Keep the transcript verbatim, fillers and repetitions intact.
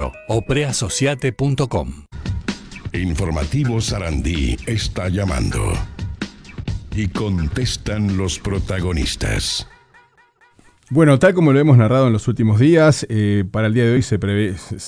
cuatro o preasociate punto com. Informativo Sarandí está llamando. Y contestan los protagonistas. Bueno, tal como lo hemos narrado en los últimos días, eh, para el día de hoy se prevé,